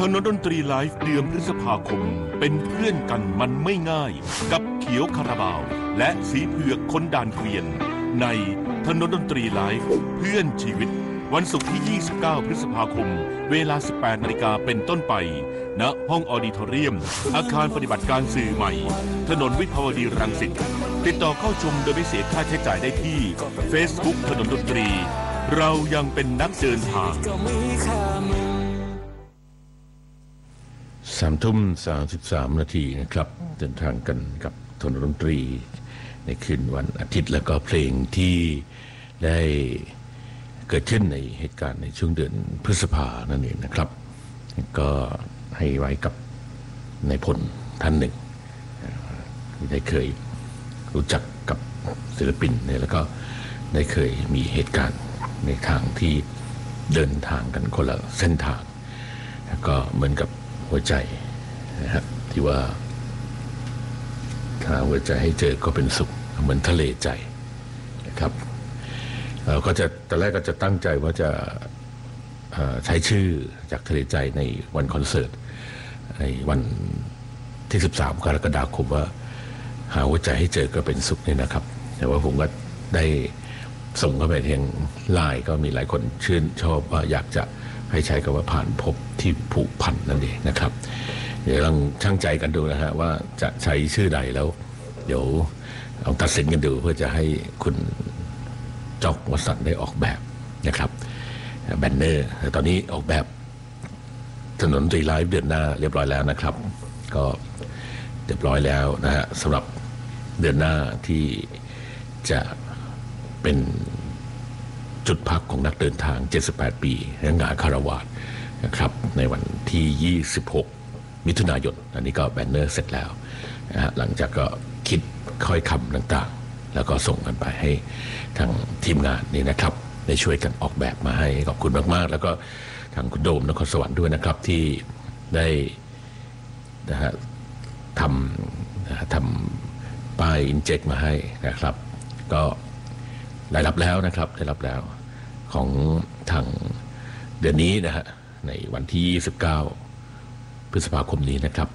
นนดนตรีไลฟ์เดือนพฤษภาคมเป็นเพื่อนกันมันไม่ง่ายกับเขียวคาราบาวและสีเผือกคนด่านเกวียนในถนนดนตรีไลฟ์เพื่อนชีวิตวันศุกร์ที่ 29 พฤษภาคมเวลา 18 นาฬิกาเป็นต้นไปณห้องออดิทอเรียมอาคารปฏิบัติการสื่อใหม่ถนนวิภาวดีรังสิตติดต่อเข้าชมโดยไม่เสียค่าใช้จ่ายได้ที่ Facebook ถนนดนตรีเรายังเป็นนักเดินทาง 3:33 นาทีนะครับเดินทางกันกับถนนดนตรีในคืนวันอาทิตย์แล้วก็เพลงที่ได้เกิดขึ้นในเหตุการณ์ในช่วงเดือนพฤษภานั่นเองนะครับก็ให้ไว้กับนายพลท่านหนึ่งที่ได้เคยรู้จักกับศิลปินเนี่ยแล้วก็ได้เคยมีเหตุการณ์ในทางที่เดินทางกันคนละเส้นทางแล้วก็เหมือนกับหัวใจนะครับที่ว่าถ้าหัวใจให้เจอก็เป็นสุขเหมือนทะเลใจนะครับเราก็จะตอนแรกก็จะตั้งใจว่าจะใช้ชื่อจากทะเลใจในวันคอนเสิร์ตในวันที่13 กรกฎาคมว่าหาหัวใจให้เจอก็เป็นสุขนี่นะครับแต่ว่าผมก็ได้ส่งเข้าไปทางไลน์ก็มีหลายคนชื่นชอบว่าอยากจะให้ใช้คำว่าผ่านพบที่ผูกพันนั่นเองนะครับเดี๋ยวลองช่างใจกันดูนะฮะว่าจะใช้ชื่อใดแล้วเดี๋ยวลองตัดสินกันดูเพื่อจะให้คุณจอกวสันต์ได้ออกแบบนะครับแบนเนอร์ตอนนี้ออกแบบถนนตรีไลฟ์เดือนหน้าเรียบร้อยแล้วนะครับก็เรียบร้อยแล้วนะฮะสำหรับเดือนหน้าที่จะเป็นจุดพักของนักเดินทาง78 ปีแห่งงานคาราวานนะครับในวันที่26 มิถุนายนอันนี้ก็แบนเนอร์เสร็จแล้วนะฮะหลังจากก็คิดค่อยคำต่างๆแล้วก็ส่งกันไปให้ทางทีมงานนี่นะครับได้ช่วยกันออกแบบมาให้ขอบคุณมากๆแล้วก็ทางคุณโดมนครสวรรค์ด้วยนะครับที่ได้นะฮะทำป้ายอินเจกมาให้นะครับก็ได้รับแล้วนะครับได้รับแล้วของทางเดือนนี้นะฮะในวันที่29 พฤษภาคมนี้นะครับ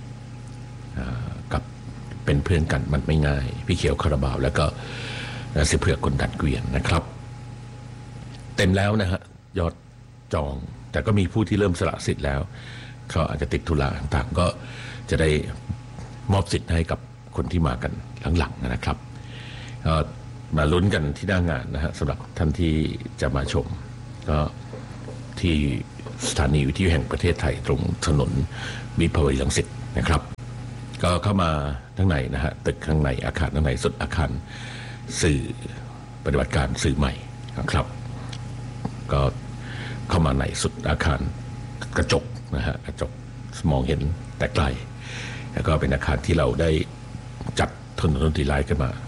กับเป็นเพื่อนกันมันไม่ง่ายพี่เขียวคาราบาวแล้วก็สิเผือกคนดันเกวียนนะครับเต็มแล้วนะฮะยอดจองแต่ก็มีผู้ที่เริ่มสละสิทธิ์แล้วเขาอาจจะติดธุระต่างๆก็จะได้มอบสิทธิ์ให้กับคนที่มากันหลังๆนะครับมาลุ้นกันที่หน้างานนะฮะสำหรับท่านที่จะมาชมก็ที่สถานีวิทยุแห่งประเทศไทยตรงถนนวิภาวดีรังสิตนะครับก็เข้ามาข้างในนะฮะตึกข้างในอาคารข้างในสุดอาคารสื่อปฏิบัติการสื่อใหม่นะครับก็เข้ามาในสุดอาคารกระจกนะฮะกระจกมองเห็นแต่ไกลแล้วก็เป็นอาคารที่เราได้จัดถนนดนตรีไลฟ์กันมา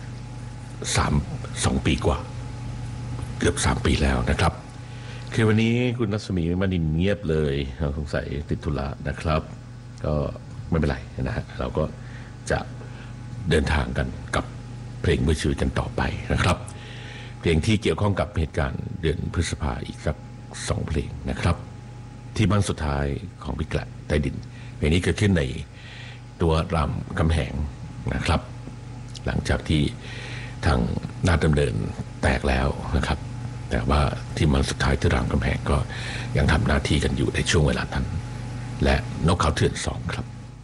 2 ปีกว่าเกือบ3 ปีแล้วนะครับคือวันนี้คุณรัศมีมณินเงียบเลยเราสงสัยติดธุระนะครับก็ไม่เป็นไรนะฮะเราก็จะเดินทางกันกับเพลงเพื่อชีวิตกันต่อไปนะครับเพลงที่เกี่ยวข้องกับเหตุการณ์เดือนพฤษภาอีกสัก2 เพลงนะครับที่บ้านสุดท้ายของพิกละใต้ดินเพลงนี้เกิดขึ้นในตัวรามคำแหงนะครับหลังจากที่ทางลาดดำเนินแตกแล้วนะครับแต่ว่าที่มันสุดท้ายที่รามคำแหงก็ยังทำหน้าที่กันอยู่ในช่วงเวลานั้นและนกเขาเถื่อน2ครับ